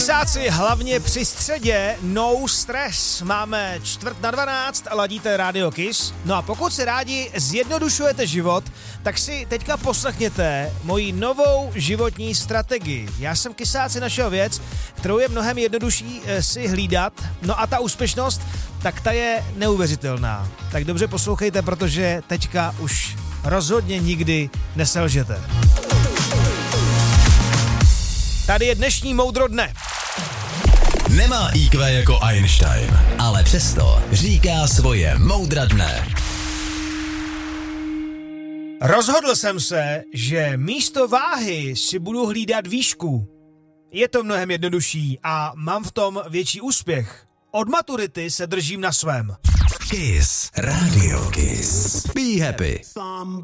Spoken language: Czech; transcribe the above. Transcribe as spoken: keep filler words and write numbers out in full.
Kysáci, hlavně při středě, no stres. Máme čtvrt na dvanáct, ladíte Radio Kiss. No a pokud si rádi zjednodušujete život, tak si teďka poslechněte moji novou životní strategii. Já jsem Kysáci našel věc, kterou je mnohem jednodušší si hlídat. No a ta úspěšnost, tak ta je neuvěřitelná. Tak dobře poslouchejte, protože teďka už rozhodně nikdy neselžete. Tady je dnešní moudro dne. Nemá í kvé jako Einstein, ale přesto říká svoje moudra dne. Rozhodl jsem se, že místo váhy si budu hlídat výšku. Je to mnohem jednodušší a mám v tom větší úspěch. Od maturity se držím na svém. Kiss. Radio Kiss. Be happy.